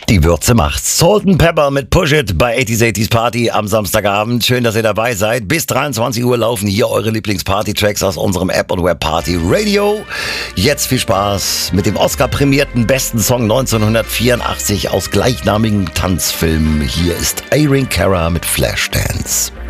Die Würze macht's. Salt and Pepper mit Push It bei 80s Party am Samstagabend. Schön, dass ihr dabei seid. Bis 23 Uhr laufen hier eure Lieblingsparty-Tracks aus unserem App- und Web-Party Radio. Jetzt viel Spaß mit dem Oscar-prämierten besten Song 1984 aus gleichnamigen Tanzfilm. Hier ist Irene Cara mit Flashdance.